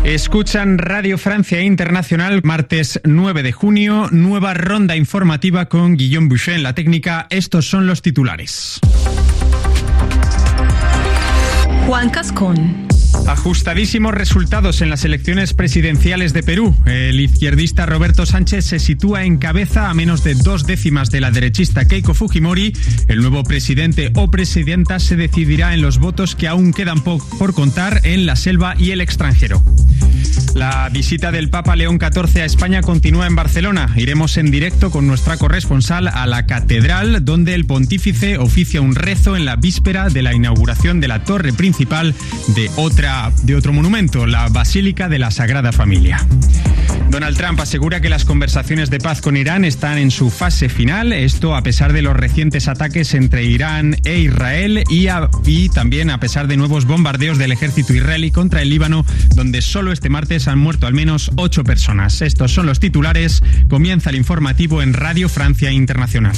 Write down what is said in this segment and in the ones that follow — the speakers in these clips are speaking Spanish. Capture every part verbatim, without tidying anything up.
Escuchan Radio Francia Internacional, martes nueve de junio, nueva ronda informativa con Guillaume Boucher en la técnica. Estos son los titulares. Juan Cascón. Ajustadísimos resultados en las elecciones presidenciales de Perú. El izquierdista Roberto Sánchez se sitúa en cabeza a menos de dos décimas de la derechista Keiko Fujimori. El nuevo presidente o presidenta se decidirá en los votos que aún quedan por contar en la selva y el extranjero. La visita del Papa León catorce a España continúa en Barcelona. Iremos en directo con nuestra corresponsal a la catedral, donde el pontífice oficia un rezo en la víspera de la inauguración de la torre principal de otra de otro monumento, la Basílica de la Sagrada Familia. Donald Trump asegura que las conversaciones de paz con Irán están en su fase final, esto a pesar de los recientes ataques entre Irán e Israel y, a, y también a pesar de nuevos bombardeos del ejército israelí contra el Líbano, donde solo este martes han muerto al menos ocho personas. Estos son los titulares. Comienza el informativo en Radio Francia Internacional.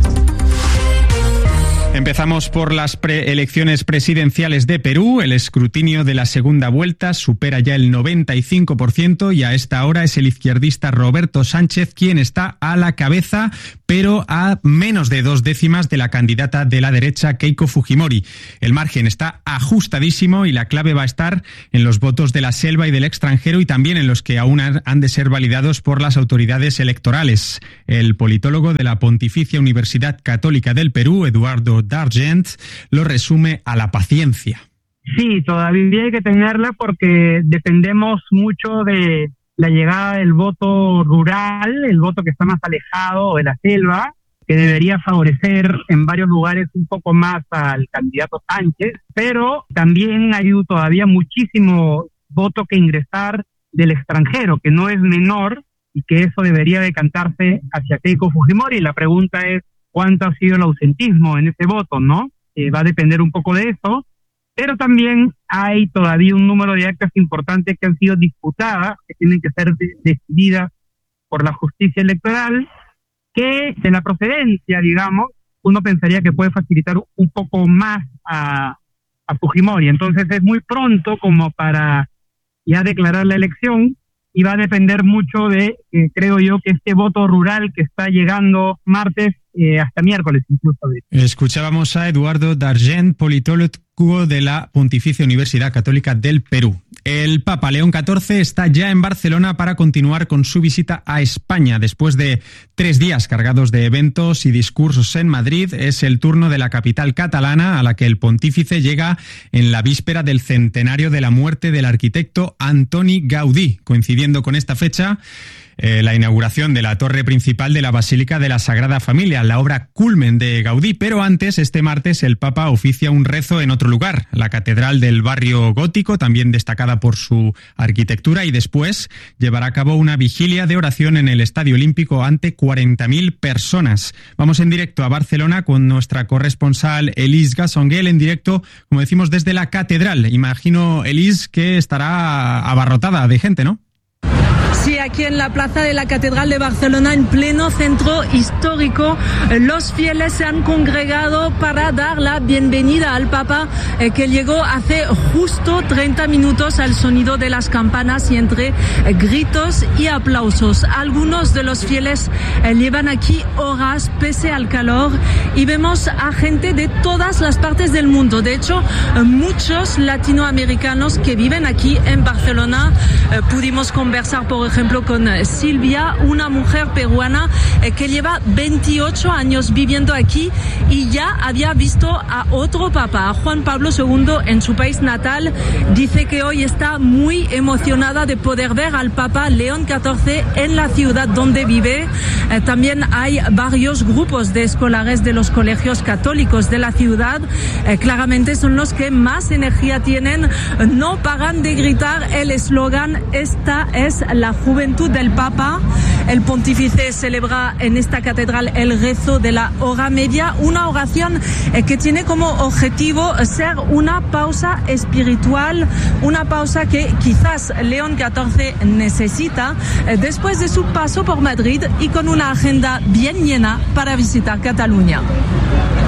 Empezamos por las preelecciones presidenciales de Perú. El escrutinio de la segunda vuelta supera ya el noventa y cinco por ciento y a esta hora es el izquierdista Roberto Sánchez quien está a la cabeza, pero a menos de dos décimas de la candidata de la derecha Keiko Fujimori. El margen está ajustadísimo y la clave va a estar en los votos de la selva y del extranjero y también en los que aún han de ser validados por las autoridades electorales. El politólogo de la Pontificia Universidad Católica del Perú, Eduardo Dargent, lo resume a la paciencia. Sí, todavía hay que tenerla porque dependemos mucho de la llegada del voto rural, el voto que está más alejado de la selva, que debería favorecer en varios lugares un poco más al candidato Sánchez, pero también hay todavía muchísimo voto que ingresar del extranjero, que no es menor y que eso debería decantarse hacia Keiko Fujimori. La pregunta es cuánto ha sido el ausentismo en ese voto, ¿no? Eh, va a depender un poco de eso, pero también hay todavía un número de actas importantes que han sido disputadas, que tienen que ser de- decididas por la justicia electoral, que de la procedencia, digamos, uno pensaría que puede facilitar un poco más a, a Fujimori. Entonces es muy pronto como para ya declarar la elección y va a depender mucho de, eh, creo yo, que este voto rural que está llegando martes eh, hasta miércoles incluso. Escuchábamos a Eduardo Dargent, politólogo de la Pontificia Universidad Católica del Perú. El Papa León catorce está ya en Barcelona para continuar con su visita a España. Después de tres días cargados de eventos y discursos en Madrid, es el turno de la capital catalana, a la que el pontífice llega en la víspera del centenario de la muerte del arquitecto Antoni Gaudí. Coincidiendo con esta fecha, Eh, la inauguración de la torre principal de la Basílica de la Sagrada Familia, la obra culmen de Gaudí. Pero antes, este martes, el Papa oficia un rezo en otro lugar, la Catedral del Barrio Gótico, también destacada por su arquitectura, y después llevará a cabo una vigilia de oración en el Estadio Olímpico ante cuarenta mil personas. Vamos en directo a Barcelona con nuestra corresponsal Elise Gassonguel, en directo, como decimos, desde la Catedral. Imagino, Elise, que estará abarrotada de gente, ¿no? Sí, aquí en la plaza de la Catedral de Barcelona, en pleno centro histórico, los fieles se han congregado para dar la bienvenida al Papa, eh, que llegó hace justo treinta minutos al sonido de las campanas y entre eh, gritos y aplausos. Algunos de los fieles eh, llevan aquí horas pese al calor y vemos a gente de todas las partes del mundo. De hecho, eh, muchos latinoamericanos que viven aquí en Barcelona. Eh, pudimos conversar, por ejemplo, con Silvia, una mujer peruana eh, que lleva veintiocho años viviendo aquí y ya había visto a otro papa, a Juan Pablo segundo, en su país natal. Dice que hoy está muy emocionada de poder ver al Papa León catorce en la ciudad donde vive. Eh, también hay varios grupos de escolares de los colegios católicos de la ciudad. Eh, claramente son los que más energía tienen. No paran de gritar el eslogan: esta es la juventud del Papa. El pontífice celebra en esta catedral el rezo de la hora media, una oración eh, que tiene como objetivo ser una pausa espiritual, una pausa que quizás León catorce necesita eh, después de su paso por Madrid y con una agenda bien llena para visitar Cataluña.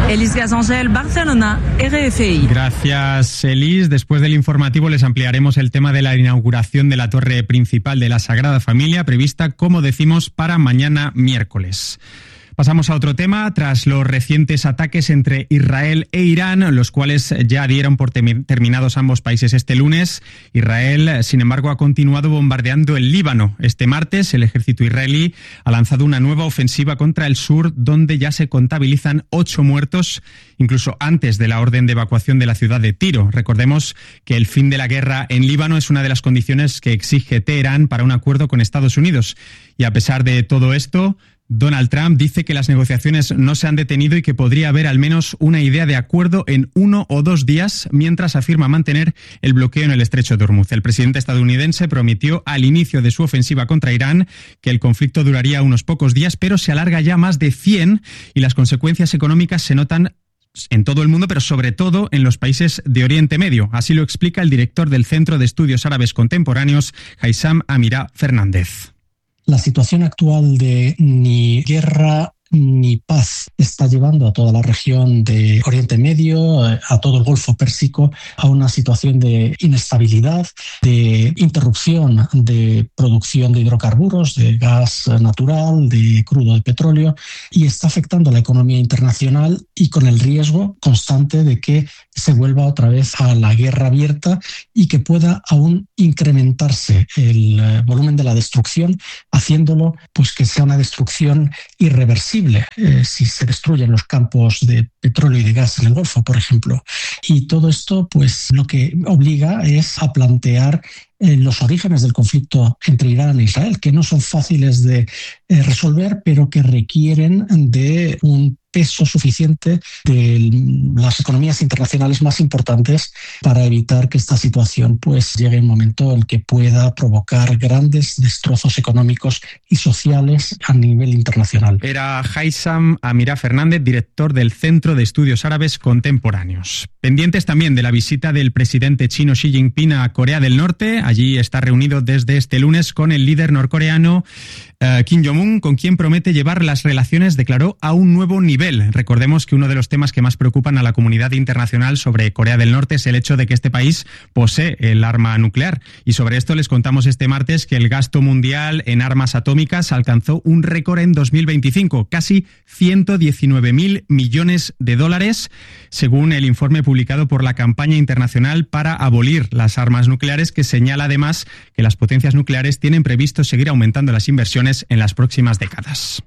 Elise Gazancel, Barcelona, R F I. Gracias, Elise. Después del informativo les ampliaremos el tema de la inauguración de la torre principal de la Sagrada Familia, prevista, como decimos, para mañana miércoles. Pasamos a otro tema. Tras los recientes ataques entre Israel e Irán, los cuales ya dieron por terminados ambos países este lunes, Israel, sin embargo, ha continuado bombardeando el Líbano. Este martes, el ejército israelí ha lanzado una nueva ofensiva contra el sur, donde ya se contabilizan ocho muertos, incluso antes de la orden de evacuación de la ciudad de Tiro. Recordemos que el fin de la guerra en Líbano es una de las condiciones que exige Teherán para un acuerdo con Estados Unidos. Y a pesar de todo esto, Donald Trump dice que las negociaciones no se han detenido y que podría haber al menos una idea de acuerdo en uno o dos días, mientras afirma mantener el bloqueo en el estrecho de Hormuz. El presidente estadounidense prometió al inicio de su ofensiva contra Irán que el conflicto duraría unos pocos días, pero se alarga ya más de cien y las consecuencias económicas se notan en todo el mundo, pero sobre todo en los países de Oriente Medio. Así lo explica el director del Centro de Estudios Árabes Contemporáneos, Haitham Amirah Fernández. La situación actual de ni guerra ni paz está llevando a toda la región de Oriente Medio, a todo el Golfo Pérsico, a una situación de inestabilidad, de interrupción de producción de hidrocarburos, de gas natural, de crudo de petróleo, y está afectando a la economía internacional y con el riesgo constante de que se vuelva otra vez a la guerra abierta y que pueda aún incrementarse el volumen de la destrucción, haciéndolo pues que sea una destrucción irreversible. Eh, si se destruyen los campos de petróleo y de gas en el Golfo, por ejemplo. Y todo esto, pues, lo que obliga es a plantear eh, los orígenes del conflicto entre Irán e Israel, que no son fáciles de eh, resolver, pero que requieren de un peso suficiente de las economías internacionales más importantes para evitar que esta situación pues llegue a un momento en que pueda provocar grandes destrozos económicos y sociales a nivel internacional. Era Haitham Amirah Fernández, director del Centro de Estudios Árabes Contemporáneos. Pendientes también de la visita del presidente chino Xi Jinping a Corea del Norte. Allí está reunido desde este lunes con el líder norcoreano uh, Kim Jong-un, con quien promete llevar las relaciones, declaró, a un nuevo nivel. Recordemos que uno de los temas que más preocupan a la comunidad internacional sobre Corea del Norte es el hecho de que este país posee el arma nuclear. Y sobre esto les contamos este martes que el gasto mundial en armas atómicas alcanzó un récord en dos mil veinticinco, casi ciento diecinueve mil millones de dólares, según el informe publicado por la Campaña Internacional para Abolir las Armas Nucleares, que señala además que las potencias nucleares tienen previsto seguir aumentando las inversiones en las próximas décadas.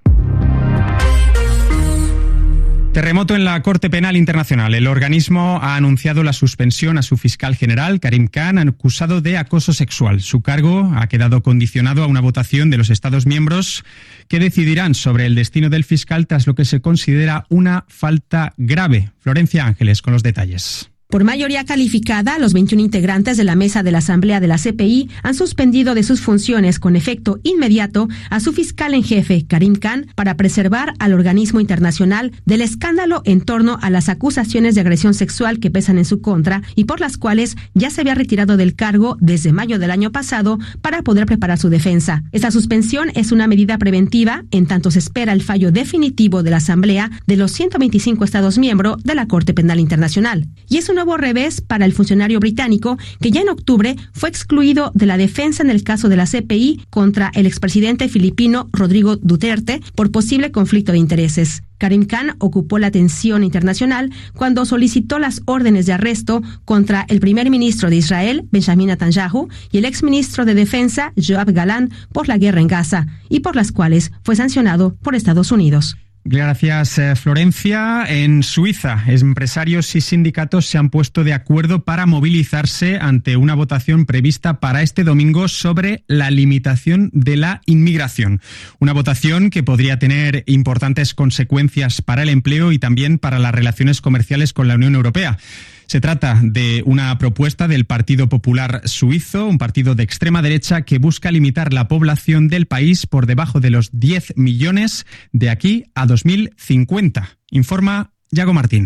Terremoto en la Corte Penal Internacional. El organismo ha anunciado la suspensión a su fiscal general, Karim Khan, acusado de acoso sexual. Su cargo ha quedado condicionado a una votación de los Estados miembros que decidirán sobre el destino del fiscal tras lo que se considera una falta grave. Florencia Ángeles con los detalles. Por mayoría calificada, los veintiún integrantes de la mesa de la Asamblea de la C P I han suspendido de sus funciones con efecto inmediato a su fiscal en jefe, Karim Khan, para preservar al organismo internacional del escándalo en torno a las acusaciones de agresión sexual que pesan en su contra y por las cuales ya se había retirado del cargo desde mayo del año pasado para poder preparar su defensa. Esta suspensión es una medida preventiva en tanto se espera el fallo definitivo de la Asamblea de los ciento veinticinco Estados miembros de la Corte Penal Internacional. Y es una nuevo revés para el funcionario británico que ya en octubre fue excluido de la defensa en el caso de la C P I contra el expresidente filipino Rodrigo Duterte por posible conflicto de intereses. Karim Khan ocupó la atención internacional cuando solicitó las órdenes de arresto contra el primer ministro de Israel, Benjamin Netanyahu, y el exministro de Defensa, Yoav Gallant, por la guerra en Gaza, y por las cuales fue sancionado por Estados Unidos. Gracias, Florencia. En Suiza, empresarios y sindicatos se han puesto de acuerdo para movilizarse ante una votación prevista para este domingo sobre la limitación de la inmigración. Una votación que podría tener importantes consecuencias para el empleo y también para las relaciones comerciales con la Unión Europea. Se trata de una propuesta del Partido Popular Suizo, un partido de extrema derecha que busca limitar la población del país por debajo de los diez millones de aquí a dos mil cincuenta. Informa Yago Martín.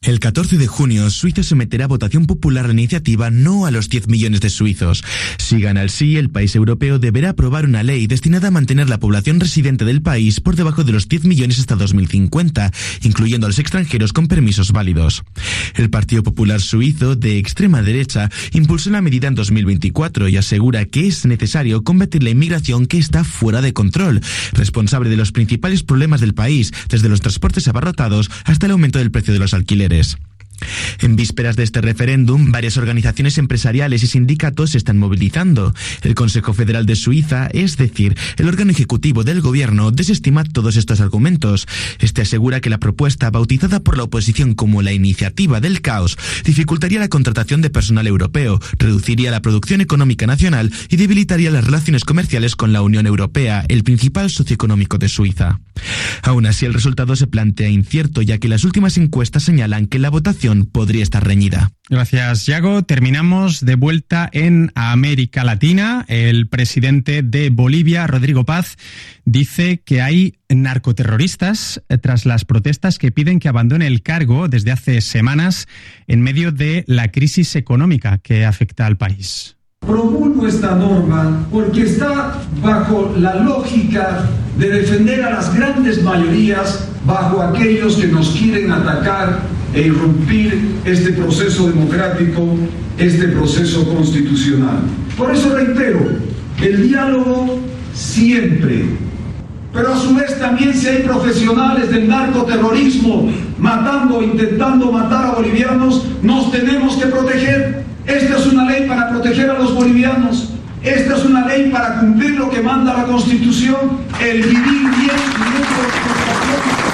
El catorce de junio, Suiza someterá a votación popular la iniciativa No a los diez millones de suizos. Si gana el sí, el país europeo deberá aprobar una ley destinada a mantener la población residente del país por debajo de los diez millones hasta dos mil cincuenta, incluyendo a los extranjeros con permisos válidos. El Partido Popular Suizo, de extrema derecha, impulsó la medida en dos mil veinticuatro y asegura que es necesario combatir la inmigración que está fuera de control, responsable de los principales problemas del país, desde los transportes abarrotados hasta el aumento del precio de los alquileres. En vísperas de este referéndum, varias organizaciones empresariales y sindicatos se están movilizando. El Consejo Federal de Suiza, es decir, el órgano ejecutivo del gobierno, desestima todos estos argumentos. Este asegura que la propuesta, bautizada por la oposición como la iniciativa del caos, dificultaría la contratación de personal europeo, reduciría la producción económica nacional y debilitaría las relaciones comerciales con la Unión Europea, el principal socio económico de Suiza. Aún así, el resultado se plantea incierto, ya que las últimas encuestas señalan que la votación podría estar reñida. Gracias, Yago. Terminamos de vuelta en América Latina. El presidente de Bolivia, Rodrigo Paz, dice que hay narcoterroristas tras las protestas que piden que abandone el cargo desde hace semanas en medio de la crisis económica que afecta al país. Promulgo esta norma porque está bajo la lógica de defender a las grandes mayorías bajo aquellos que nos quieren atacar e irrumpir este proceso democrático, este proceso constitucional. Por eso reitero, el diálogo siempre, pero a su vez también si hay profesionales del narcoterrorismo matando, intentando matar a bolivianos, nos tenemos que proteger. Esta es una ley para proteger a los bolivianos. Esta es una ley para cumplir lo que manda la Constitución, el vivir bien y no.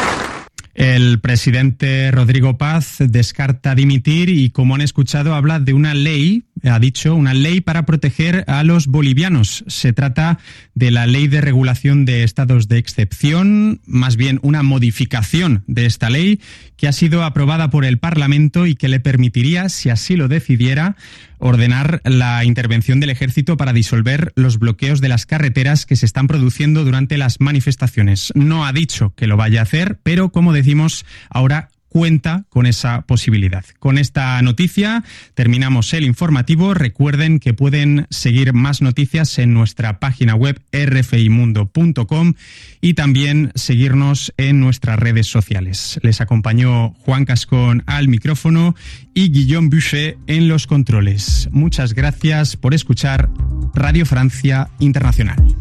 El presidente Rodrigo Paz descarta dimitir y, como han escuchado, habla de una ley, ha dicho, una ley para proteger a los bolivianos. Se trata de la Ley de Regulación de Estados de Excepción, más bien una modificación de esta ley que ha sido aprobada por el Parlamento y que le permitiría, si así lo decidiera, ordenar la intervención del ejército para disolver los bloqueos de las carreteras que se están produciendo durante las manifestaciones. No ha dicho que lo vaya a hacer, pero como decimos, ahora cuenta con esa posibilidad. Con esta noticia terminamos el informativo. Recuerden que pueden seguir más noticias en nuestra página web r f i mundo punto com y también seguirnos en nuestras redes sociales. Les acompañó Juan Cascón al micrófono y Guillaume Buchet en los controles. Muchas gracias por escuchar Radio Francia Internacional.